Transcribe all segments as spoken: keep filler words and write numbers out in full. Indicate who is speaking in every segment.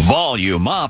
Speaker 1: Volume up,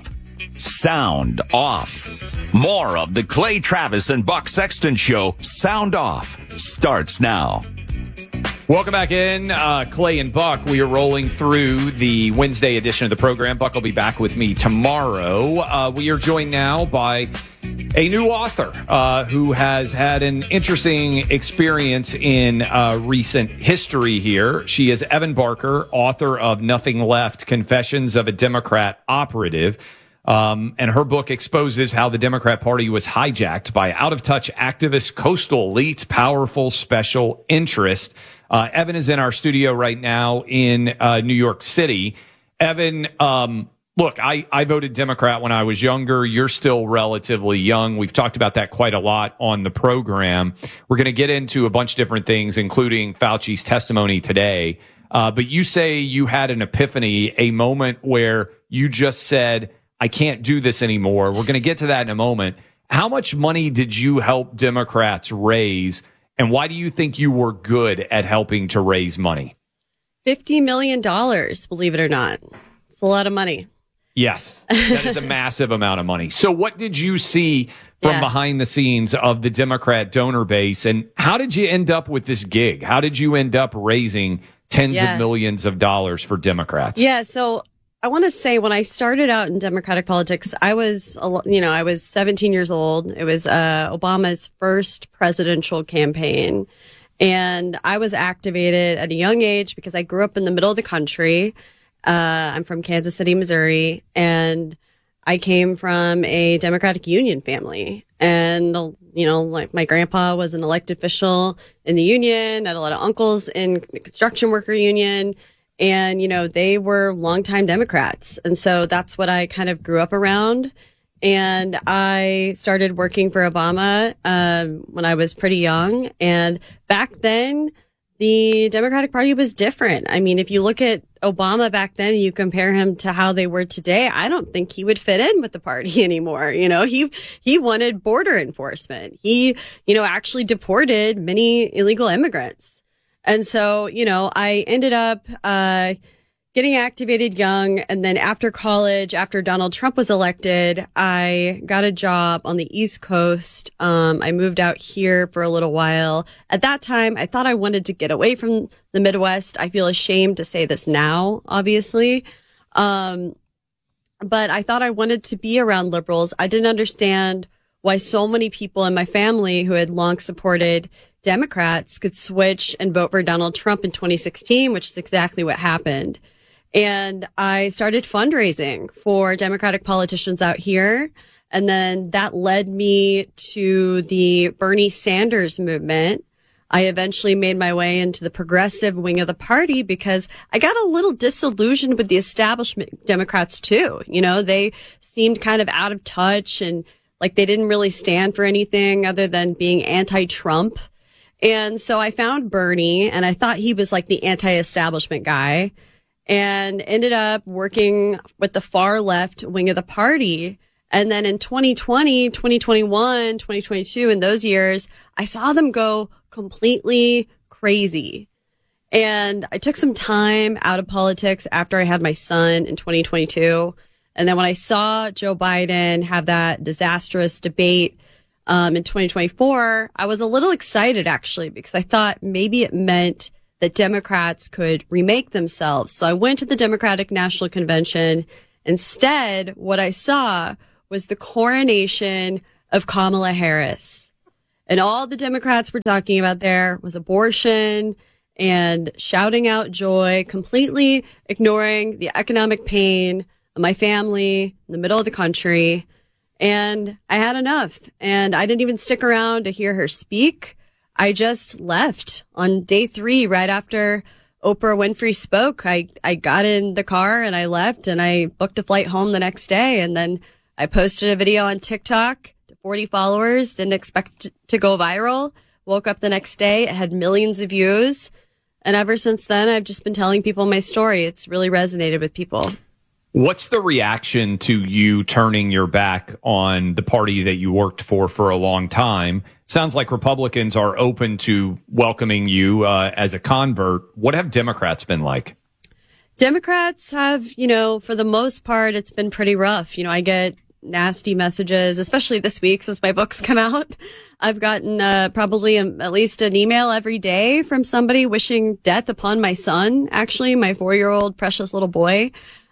Speaker 1: sound off. More of the Clay Travis and Buck Sexton Show, Sound Off, starts now.
Speaker 2: Welcome back in, uh, Clay and Buck. We are rolling through the Wednesday edition of the program. Buck will be back with me tomorrow. Uh, we are joined now by a new author uh, who has had an interesting experience in uh, recent history here. She is Evan Barker, author of Nothing Left, Confessions of a Democrat Operative. Um, and her book exposes how the Democrat Party was hijacked by out-of-touch activist coastal elites, powerful special interest. Uh, Evan is in our studio right now in uh, New York City. Evan, um, look, I, I voted Democrat when I was younger. You're still relatively young. We've talked about that quite a lot on the program. We're going to get into a bunch of different things, including Fauci's testimony today. Uh, but you say you had an epiphany, a moment where you just said, I can't do this anymore. We're going to get to that in a moment. How much money did you help Democrats raise, and why do you think you were good at helping to raise money?
Speaker 3: fifty million dollars, believe it or not. It's a lot of money.
Speaker 2: Yes, that is a massive amount of money. So what did you see from
Speaker 3: yeah.
Speaker 2: behind the scenes of the Democrat donor base, and how did you end up with this gig? How did you end up raising tens
Speaker 3: yeah.
Speaker 2: of millions of dollars for Democrats?
Speaker 3: Yeah, so I want to say when I started out in Democratic politics, I was, you know, I was seventeen years old. It was uh, Obama's first presidential campaign. And I was activated at a young age because I grew up in the middle of the country. Uh, I'm from Kansas City, Missouri, and I came from a Democratic Union family. And, you know, like my grandpa was an elected official in the union, I had a lot of uncles in the construction worker union. And, you know, they were longtime Democrats. And so that's what I kind of grew up around. And I started working for Obama um, when I was pretty young. And back then, the Democratic Party was different. I mean, if you look at Obama back then and you compare him to how they were today, I don't think he would fit in with the party anymore. You know, he he wanted border enforcement. He, you know, actually deported many illegal immigrants. And so, you know, I ended up uh getting activated young. And then after college, after Donald Trump was elected, I got a job on the East Coast. Um, I moved out here for a little while. At that time, I thought I wanted to get away from the Midwest. I feel ashamed to say this now, obviously. Um, but I thought I wanted to be around liberals. I didn't understand why so many people in my family who had long supported Democrats could switch and vote for Donald Trump in twenty sixteen, which is exactly what happened. And I started fundraising for Democratic politicians out here. And then that led me to the Bernie Sanders movement. I eventually made my way into the progressive wing of the party because I got a little disillusioned with the establishment Democrats too. You know, they seemed kind of out of touch and like they didn't really stand for anything other than being anti-Trump. And so I found Bernie and I thought he was like the anti-establishment guy and ended up working with the far left wing of the party. And then in twenty twenty, twenty twenty-one, twenty twenty-two, in those years, I saw them go completely crazy. And I took some time out of politics after I had my son in twenty twenty-two. And then when I saw Joe Biden have that disastrous debate Um, in twenty twenty-four, I was a little excited actually because I thought maybe it meant that Democrats could remake themselves. So I went to the Democratic National Convention. Instead, what I saw was the coronation of Kamala Harris. And all the Democrats were talking about there was abortion and shouting out joy, completely ignoring the economic pain of my family in the middle of the country. And I had enough. And I didn't even stick around to hear her speak. I just left on day three, right after Oprah Winfrey spoke. I, I got in the car and I left and I booked a flight home the next day. And then I posted a video on TikTok to forty followers, didn't expect it to go viral. Woke up the next day. It had millions of views. And ever since then, I've just been telling people my story. It's really resonated with people.
Speaker 2: What's the reaction to you turning your back on the party that you worked for for a long time? Sounds like Republicans are open to welcoming you uh, as a convert. What have Democrats been like?
Speaker 3: Democrats have, you know, for the most part, it's been pretty rough. You know, I get nasty messages, especially this week since my book's come out. I've gotten uh, probably a, at least an email every day from somebody wishing death upon my son, actually, my four-year-old precious little boy.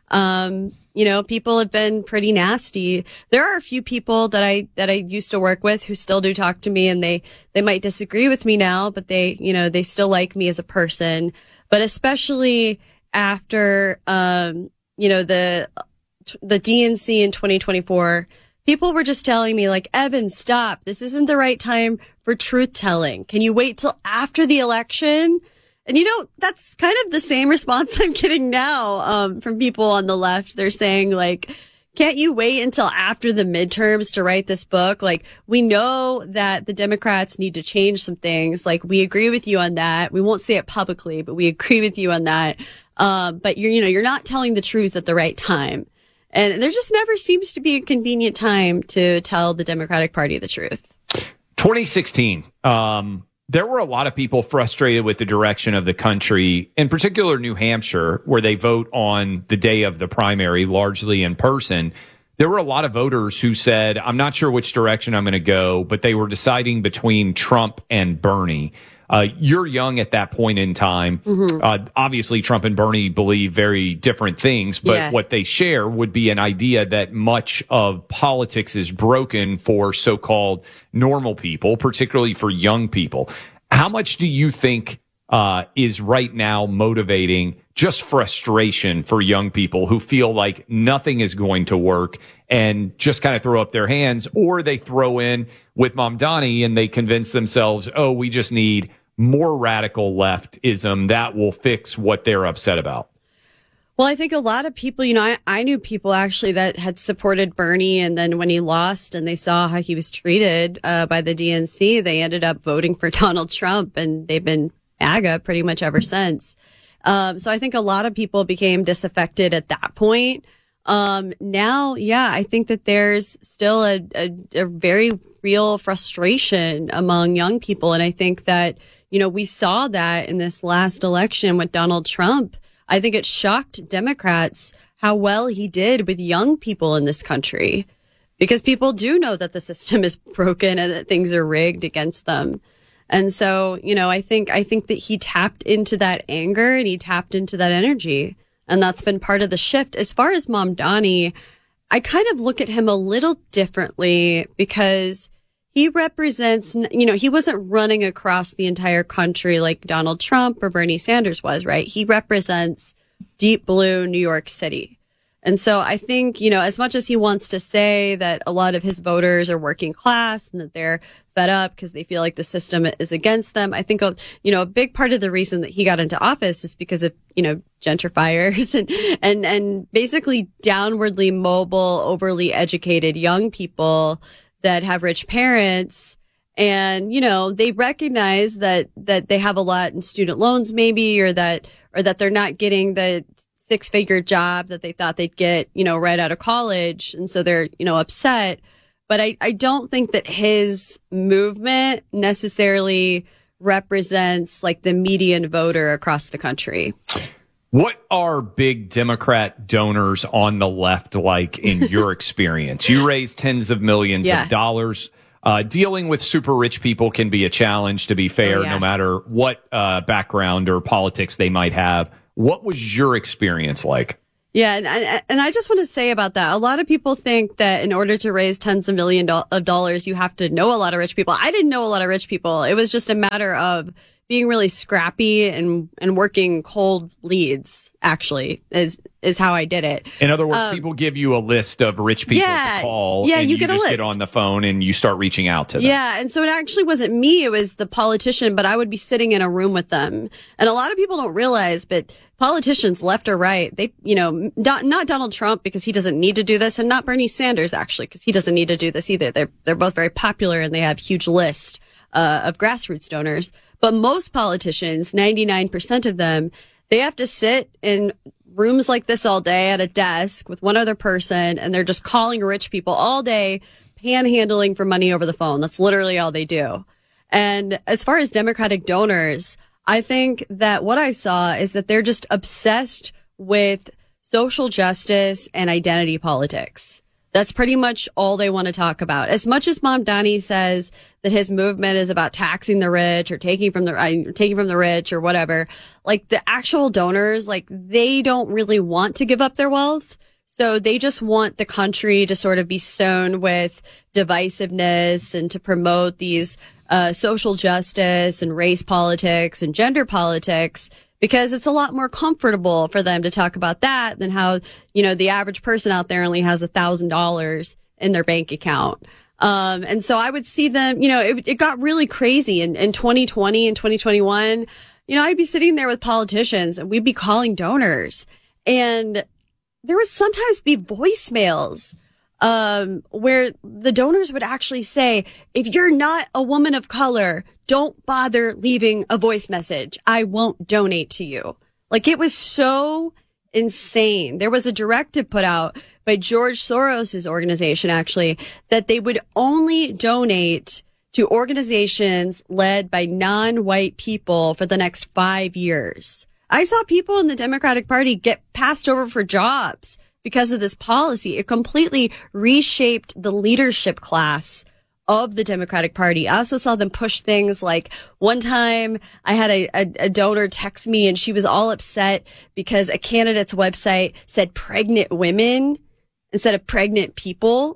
Speaker 3: Um, you know, people have been pretty nasty. There are a few people that I, that I used to work with who still do talk to me, and they, they might disagree with me now, but they, you know, they still like me as a person. But especially after, um, you know, the, the D N C in twenty twenty-four, people were just telling me like, Evan, stop. This isn't the right time for truth telling. Can you wait till after the election? And you know, that's kind of the same response I'm getting now, um, from people on the left. They're saying like, can't you wait until after the midterms to write this book? Like, we know that the Democrats need to change some things. Like, we agree with you on that. We won't say it publicly, but we agree with you on that. Um, but you're, you know, you're not telling the truth at the right time. And there just never seems to be a convenient time to tell the Democratic Party the truth.
Speaker 2: twenty sixteen, um, there were a lot of people frustrated with the direction of the country, in particular New Hampshire, where they vote on the day of the primary, largely in person. There were a lot of voters who said, I'm not sure which direction I'm going to go, but they were deciding between Trump and Bernie. Uh, you're young at that point in time. Mm-hmm. Uh, obviously, Trump and Bernie believe very different things, but yeah. what they share would be an idea that much of politics is broken for so-called normal people, particularly for young people. How much do you think uh, is right now motivating just frustration for young people who feel like nothing is going to work and just kind of throw up their hands, or they throw in with Mamdani and they convince themselves, oh, we just need more radical leftism that will fix what they're upset about?
Speaker 3: Well, I think a lot of people, you know, I, I knew people actually that had supported Bernie, and then when he lost and they saw how he was treated uh, by the D N C, they ended up voting for Donald Trump, and they've been A G A pretty much ever since. Um, so I think a lot of people became disaffected at that point. Um, now, yeah, I think that there's still a, a, a very real frustration among young people. And I think that, you know, we saw that in this last election with Donald Trump. I think it shocked Democrats how well he did with young people in this country, because people do know that the system is broken and that things are rigged against them. And so, you know, I think, I think that he tapped into that anger and he tapped into that energy. And that's been part of the shift. As far as Mamdani, I kind of look at him a little differently, because he represents, you know, he wasn't running across the entire country like Donald Trump or Bernie Sanders was, right? He represents deep blue New York City. And so I think, you know, as much as he wants to say that a lot of his voters are working class and that they're fed up because they feel like the system is against them, I think, you know, a big part of the reason that he got into office is because of, you know, gentrifiers and, and, and basically downwardly mobile, overly educated young people that have rich parents. And, you know, they recognize that, that they have a lot in student loans maybe, or that, or that they're not getting the six figure job that they thought they'd get, you know, right out of college. And so they're, you know, upset. But I, I don't think that his movement necessarily represents like the median voter across the country.
Speaker 2: What are big Democrat donors on the left like in your experience? You raise tens of millions yeah. of dollars. Uh, dealing with super rich people can be a challenge, to be fair, oh, yeah. no matter what uh, background or politics they might have. What was your experience like?
Speaker 3: Yeah, and, and I just want to say about that, a lot of people think that in order to raise tens of millions of dollars, you have to know a lot of rich people. I didn't know a lot of rich people. It was just a matter of being really scrappy and, and working cold leads, actually, is is how I did it.
Speaker 2: In other words, um, people give you a list of rich people
Speaker 3: yeah,
Speaker 2: to call,
Speaker 3: yeah,
Speaker 2: and
Speaker 3: you,
Speaker 2: you
Speaker 3: get
Speaker 2: just
Speaker 3: a list.
Speaker 2: get on the phone and you start reaching out to them.
Speaker 3: Yeah, and so it actually wasn't me, it was the politician, but I would be sitting in a room with them. And a lot of people don't realize, but politicians, left or right, they, you know, not, not Donald Trump because he doesn't need to do this, and not Bernie Sanders, actually, because he doesn't need to do this either. They're, they're both very popular and they have huge lists uh, of grassroots donors. But most politicians, ninety-nine percent of them, they have to sit in rooms like this all day at a desk with one other person, and they're just calling rich people all day, panhandling for money over the phone. That's literally all they do. And as far as Democratic donors, I think that what I saw is that they're just obsessed with social justice and identity politics. That's pretty much all they want to talk about. As much as Mamdani says that his movement is about taxing the rich or taking from the uh, taking from the rich or whatever, like the actual donors, like they don't really want to give up their wealth. So they just want the country to sort of be sown with divisiveness and to promote these uh, social justice and race politics and gender politics, because it's a lot more comfortable for them to talk about that than how, you know, the average person out there only has a thousand dollars in their bank account. Um, and so I would see them, you know, it, it got really crazy in, in twenty twenty and twenty twenty-one. You know, I'd be sitting there with politicians and we'd be calling donors, and there would sometimes be voicemails um, where the donors would actually say, if you're not a woman of color, don't bother leaving a voice message. I won't donate to you. Like, it was so insane. There was a directive put out by George Soros' organization, actually, that they would only donate to organizations led by non-white people for the next five years. I saw people in the Democratic Party get passed over for jobs because of this policy. It completely reshaped the leadership class of the Democratic Party. I also saw them push things like, one time I had a, a, a donor text me and she was all upset because a candidate's website said pregnant women instead of pregnant people.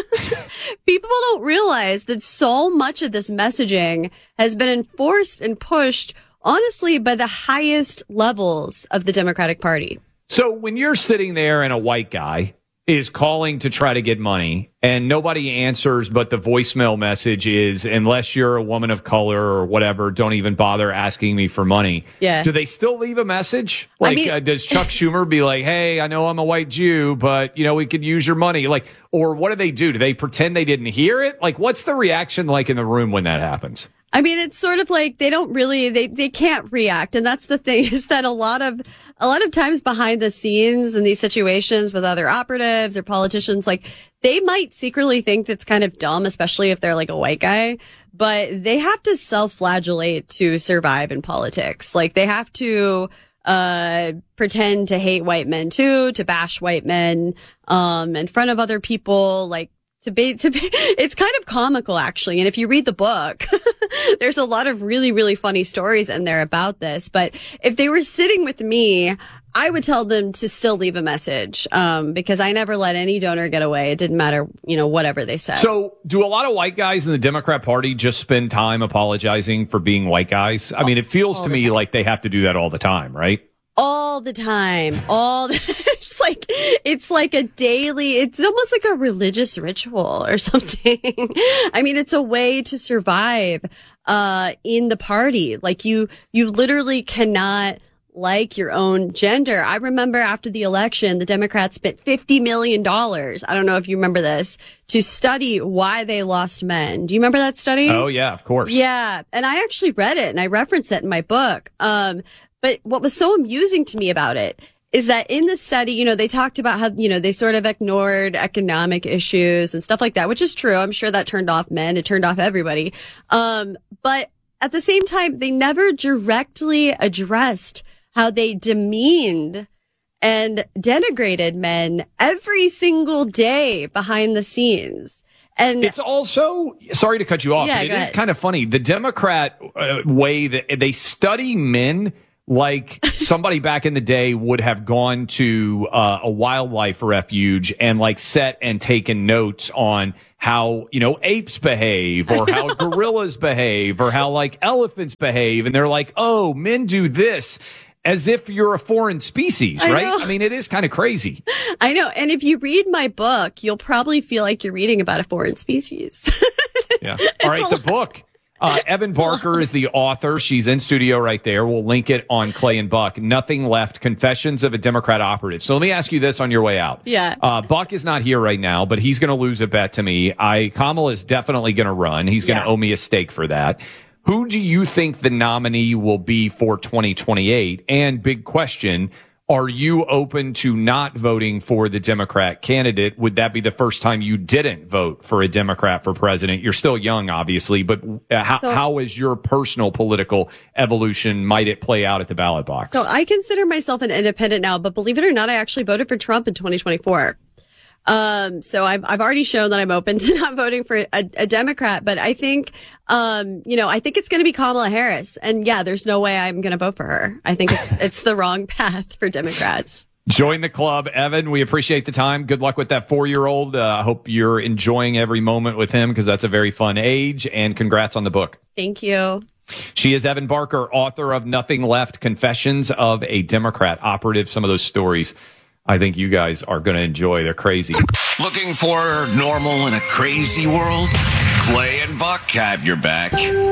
Speaker 3: People don't realize that so much of this messaging has been enforced and pushed, honestly, by the highest levels of the Democratic Party.
Speaker 2: So when you're sitting there and a white guy is calling to try to get money and nobody answers, but the voicemail message is, unless you're a woman of color or whatever, don't even bother asking me for money.
Speaker 3: Yeah.
Speaker 2: Do they still leave a message? Like, I mean, uh, does Chuck Schumer be like, hey, I know I'm a white Jew, but, you know, we could use your money? Like, or what do they do? Do they pretend they didn't hear it? Like, what's the reaction like in the room when that happens?
Speaker 3: I mean, it's sort of like they don't really, they, they can't react. And that's the thing, is that a lot of, a lot of times behind the scenes in these situations with other operatives or politicians, like, they might secretly think that's kind of dumb, especially if they're like a white guy, but they have to self-flagellate to survive in politics. Like, they have to, uh, pretend to hate white men too, to bash white men, um, in front of other people, like, To be, to be, it's kind of comical, actually. And if you read the book, there's a lot of really, really funny stories in there about this. But if they were sitting with me, I would tell them to still leave a message, um, because I never let any donor get away. It didn't matter, you know, whatever they said.
Speaker 2: So do a lot of white guys in the Democrat Party just spend time apologizing for being white guys? I mean, it feels to me like they have to do that all the time, right?
Speaker 3: All the time. All the, it's like, it's like a daily, it's almost like a religious ritual or something. I mean, it's a way to survive, uh, in the party. Like, you, you literally cannot like your own gender. I remember after the election, the Democrats spent fifty million dollars. I don't know if you remember this, to study why they lost men. Do you remember that study?
Speaker 2: Oh, yeah, of course.
Speaker 3: Yeah. And I actually read it and I reference it in my book. Um, But what was so amusing to me about it is that in the study, you know, they talked about how, you know, they sort of ignored economic issues and stuff like that, which is true. I'm sure that turned off men. It turned off everybody. Um, but at the same time, they never directly addressed how they demeaned and denigrated men every single day behind the scenes. And
Speaker 2: it's also, sorry to cut you off,
Speaker 3: yeah,
Speaker 2: but it
Speaker 3: go
Speaker 2: is
Speaker 3: ahead.
Speaker 2: kind of funny. The Democrat uh, way that they study men like somebody back in the day would have gone to uh, a wildlife refuge and like sat and taken notes on how, you know, apes behave or how gorillas behave or how like elephants behave. And they're like, oh, men do this, as if you're a foreign species,
Speaker 3: I
Speaker 2: right?
Speaker 3: know.
Speaker 2: I mean, it is kind of crazy.
Speaker 3: I know. And if you read my book, you'll probably feel like you're reading about a foreign species.
Speaker 2: Yeah. All right. The book. Uh, Evan Barker is the author. She's in studio right there. We'll link it on Clay and Buck. Nothing Left, Confessions of a Democrat Operative. So let me ask you this on your way out.
Speaker 3: Yeah.
Speaker 2: Uh, Buck is not here right now, but he's going to lose a bet to me. I, Kamala is definitely going to run. He's going to
Speaker 3: Yeah.
Speaker 2: owe me a steak for that. Who do you think the nominee will be for twenty twenty-eight? And big question, Are you open to not voting for the Democrat candidate? Would that be the first time you didn't vote for a Democrat for president? You're still young, obviously, but how, so, how is your personal political evolution? Might it play out at the ballot box?
Speaker 3: So I consider myself an independent now, but believe it or not, I actually voted for Trump in twenty twenty-four. Um, so I've, I've already shown that I'm open to not voting for a, a Democrat, but I think, um, you know, I think it's going to be Kamala Harris. And yeah, there's no way I'm going to vote for her. I think it's, it's the wrong path for Democrats.
Speaker 2: Join the club, Evan. We appreciate the time. Good luck with that four-year-old. Uh, I hope you're enjoying every moment with him because that's a very fun age, and congrats on the book.
Speaker 3: Thank you.
Speaker 2: She is Evan Barker, author of Nothing Left, Confessions of a Democrat Operative. Some of those stories I think you guys are going to enjoy. They're crazy.
Speaker 1: Looking for normal in a crazy world? Clay and Buck have your back.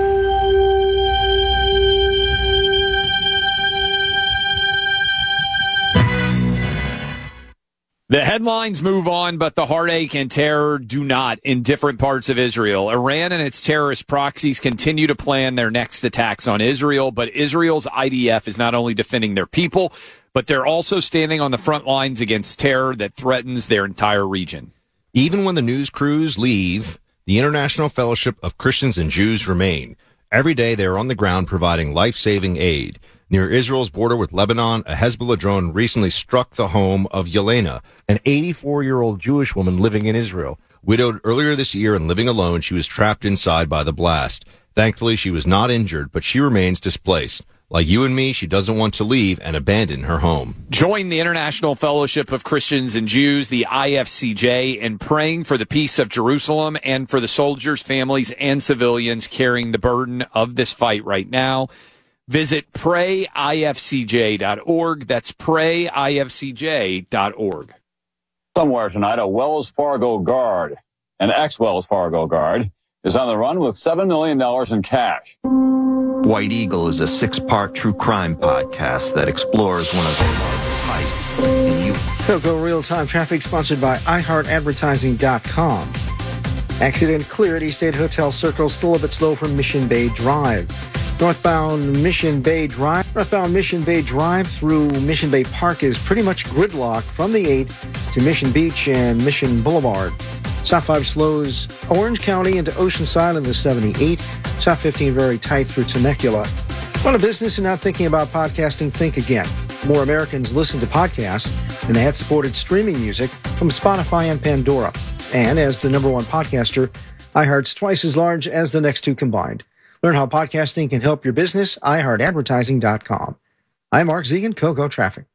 Speaker 2: The headlines move on, but the heartache and terror do not in different parts of Israel. Iran and its terrorist proxies continue to plan their next attacks on Israel, but Israel's I D F is not only defending their people, but they're also standing on the front lines against terror that threatens their entire region.
Speaker 4: Even when the news crews leave, the International Fellowship of Christians and Jews remain. Every day they are on the ground providing life-saving aid. Near Israel's border with Lebanon, a Hezbollah drone recently struck the home of Yelena, an eighty-four-year-old Jewish woman living in Israel. Widowed earlier this year and living alone, she was trapped inside by the blast. Thankfully, she was not injured, but she remains displaced. Like you and me, she doesn't want to leave and abandon her home.
Speaker 2: Join the International Fellowship of Christians and Jews, the I F C J, in praying for the peace of Jerusalem and for the soldiers, families, and civilians carrying the burden of this fight right now. Visit pray I F C J dot org. That's pray I F C J dot org.
Speaker 5: Somewhere tonight, a Wells Fargo guard, an ex-Wells Fargo guard, is on the run with seven million dollars in cash.
Speaker 6: White Eagle is a six-part true crime podcast that explores one of the largest heists in you.
Speaker 7: Coco Real-Time Traffic sponsored by i heart advertising dot com. Accident clear at East State Hotel Circle, still a bit slow from Mission Bay Drive. Northbound Mission Bay Drive. Northbound Mission Bay Drive through Mission Bay Park is pretty much gridlocked from the eight to Mission Beach and Mission Boulevard. South five slows Orange County into Oceanside on the seventy-eight. South fifteen very tight through Temecula. Run a business and not thinking about podcasting? Think again. More Americans listen to podcasts than ad-supported streaming music from Spotify and Pandora. And as the number one podcaster, iHeart's twice as large as the next two combined. Learn how podcasting can help your business, i heart advertising dot com. I'm Mark Zegan, Coco Traffic.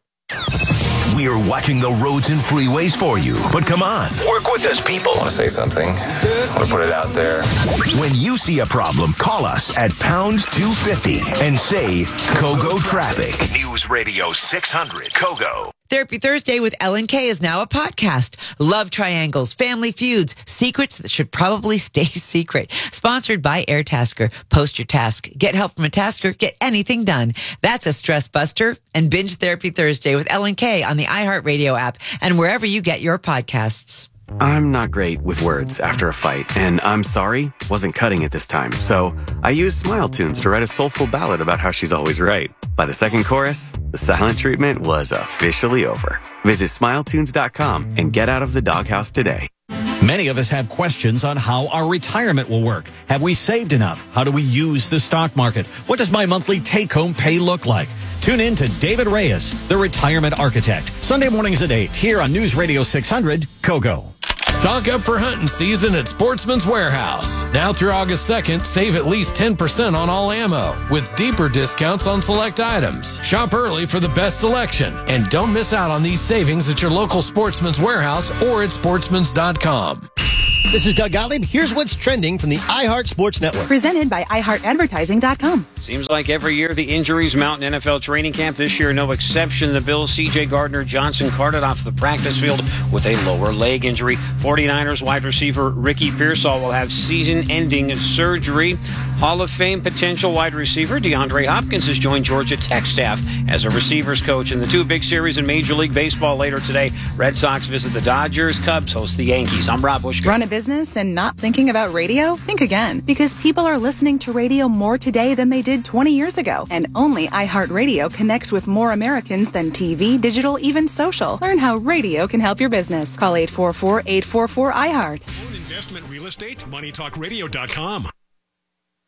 Speaker 8: We're watching the roads and freeways for you. But come on, work with us, people.
Speaker 9: I want to say something. I want to put it out there.
Speaker 8: When you see a problem, call us at pound two fifty and say Cogo Traffic. News Radio six hundred, Cogo.
Speaker 10: Therapy Thursday with Ellen K is now a podcast. Love triangles, family feuds, secrets that should probably stay secret. Sponsored by Airtasker. Post your task. Get help from a tasker. Get anything done. That's a stress buster. And binge Therapy Thursday with Ellen K on the iHeartRadio app and wherever you get your podcasts.
Speaker 11: I'm not great with words after a fight, and I'm sorry wasn't cutting it this time. So I used Smile Tunes to write a soulful ballad about how she's always right. By the second chorus, the silent treatment was officially over. Visit smile tunes dot com and get out of the doghouse today.
Speaker 12: Many of us have questions on how our retirement will work. Have we saved enough? How do we use the stock market? What does my monthly take-home pay look like? Tune in to David Reyes, the Retirement Architect, Sunday mornings at eight here on News Radio six hundred, Cogo.
Speaker 13: Stock up for hunting season at Sportsman's Warehouse. Now through August second, save at least ten percent on all ammo with deeper discounts on select items. Shop early for the best selection and don't miss out on these savings at your local Sportsman's Warehouse or at sportsmans dot com.
Speaker 14: This is Doug Gottlieb. Here's what's trending from the iHeart Sports Network.
Speaker 15: Presented by i heart advertising dot com.
Speaker 16: Seems like every year the injuries mount in N F L training camp. This year, no exception. The Bills' C J Gardner-Johnson carted off the practice field with a lower leg injury. forty-niners wide receiver Ricky Pearsall will have season-ending surgery. Hall of Fame potential wide receiver DeAndre Hopkins has joined Georgia Tech staff as a receivers coach in the two big series in Major League Baseball later today. Red Sox visit the Dodgers, Cubs host the Yankees. I'm Rob Bushka.
Speaker 15: Run a business and not thinking about radio? Think again, because people are listening to radio more today than they did twenty years ago. And only iHeartRadio connects with more Americans than T V, digital, even social. Learn how radio can help your business. Call eight four four, eight four four, iHeart.
Speaker 17: Investment real estate, money talk radio dot com.